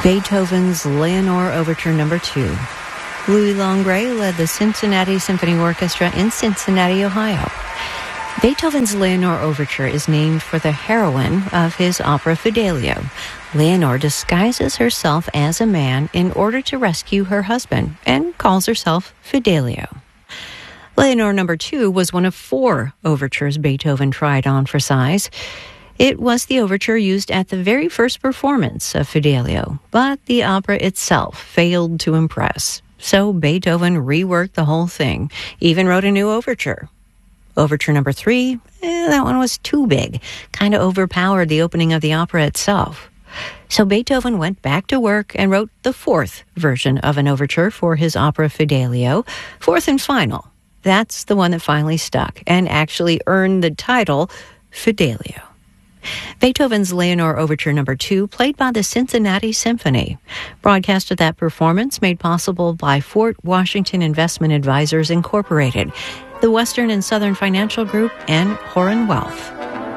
Beethoven's Leonore Overture No. 2. Louis Longray led the Cincinnati Symphony Orchestra in Cincinnati, Ohio. Beethoven's Leonore Overture is named for the heroine of his opera Fidelio. Leonore disguises herself as a man in order to rescue her husband and calls herself Fidelio. Leonore No. 2 was one of 4 overtures Beethoven tried on for size. It was the overture used at the very first performance of Fidelio, but the opera itself failed to impress. So Beethoven reworked the whole thing, even wrote a new overture. Overture No. 3, that one was too big, kind of overpowered the opening of the opera itself. So Beethoven went back to work and wrote the 4th version of an overture for his opera Fidelio, 4th and final. That's the one that finally stuck and actually earned the title Fidelio. Beethoven's Leonore Overture No. 2, played by the Cincinnati Symphony. Broadcast of that performance made possible by Fort Washington Investment Advisors, Incorporated, the Western and Southern Financial Group, and Horan Wealth.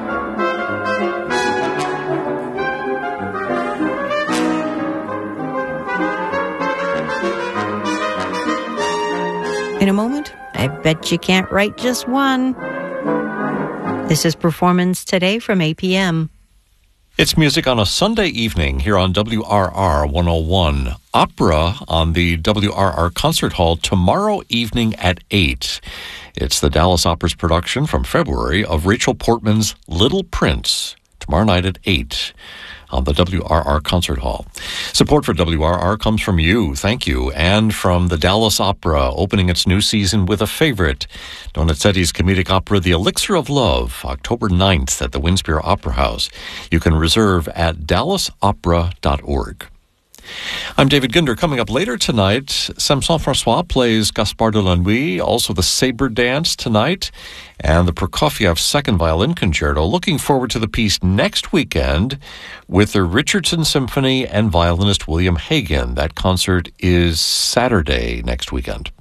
In a moment, I bet you can't write just one. This is Performance Today from APM. It's music on a Sunday evening here on WRR 101. Opera on the WRR Concert Hall tomorrow evening at 8. It's the Dallas Opera's production from February of Rachel Portman's Little Prince, tomorrow night at 8 on the WRR Concert Hall. Support for WRR comes from you, thank you, and from the Dallas Opera, opening its new season with a favorite, Donizetti's comedic opera, The Elixir of Love, October 9th at the Winspear Opera House. You can reserve at dallasopera.org. I'm David Ginder. Coming up later tonight, Saint-François plays Gaspard de la Nuit, also the Sabre Dance tonight, and the Prokofiev Second Violin Concerto. Looking forward to the piece next weekend with the Richardson Symphony and violinist William Hagen. That concert is Saturday next weekend.